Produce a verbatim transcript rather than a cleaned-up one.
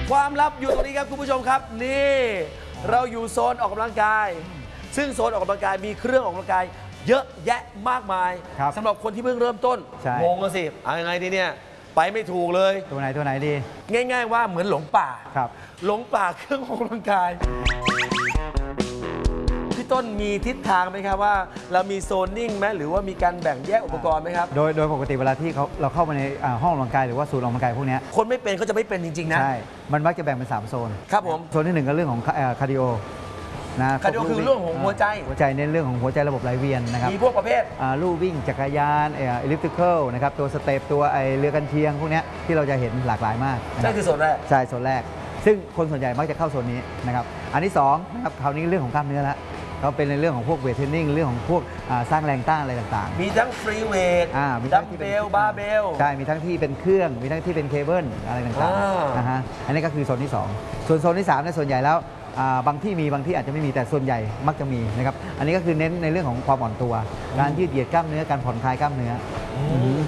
ความลับอยู่ตรงนี้ครับคุณผู้ชมครับนี่เราอยู่โซนออกกำลังกาย ซึ่งโซนออกกำลังกายมีเครื่องออกกำลังกายเยอะแยะมากมายสำหรับคนที่เพิ่งเริ่มต้นงงกันสิเอายังไงดีเนี่ยไปไม่ถูกเลยตัวไหนตัวไหนดีง่ายๆว่าเหมือนหลงป่าครับหลงป่าเครื่องออกกำลังกายพี่ต้นมีทิศทางไหมครับว่าเรามีโซนนิ่งไหมหรือว่ามีการแบ่งแยกอุปกรณ์ไหมครับโดยโดยปกติเวลาที่เขาเราเข้ามาในห้องออกกำลังกายหรือว่าศูนย์ออกกำลังกายพวกนี้คนไม่เป็นเขาจะไม่เป็นจริงๆนะใช่มันมักจะแบ่งเป็นสามโซนครับผมโซนที่หนึ่งก็เรื่องของคาร์ดิโอนะคาร์ดิโอคือเรื่องของหัวใจหัวใจในเรื่องของหัวใจระบบไหลเวียนนะครับมีพวกประเภทลู่วิ่งจักรยานเอลิปติคอลนะครับตัวสเตปตัวไอเรือกันเชียงพวกนี้ที่เราจะเห็นหลากหลายมากนั่นคือโซนแรกใช่โซนแรกซึ่งคนส่วนใหญ่มักจะเข้าโซนนี้นะครับอันที่สองนะครับคราวนี้เรื่องของกล้ามเนื้อละเขาเป็นในเรื่องของพวกเวทเทรนนิ่งเรื่องของพวกสร้างแรงต้านอะไรต่างๆมีทั้งฟรีเวทดัมเบลบาร์เบลใช่มีทั้งที่เป็นเครื่องมีทั้งที่เป็นเคเบิลอะไรต่างๆนะฮะอันนี้ก็คือโซนที่สองส่วนโซนที่สามในส่วนใหญ่แล้วบางที่มีบางที่อาจจะไม่มีแต่ส่วนใหญ่มักจะมีนะครับอันนี้ก็คือเน้นในเรื่องของความอ่อนตัวการยืดเหยียดกล้ามเนื้อการผ่อนคลายกล้ามเนื้อ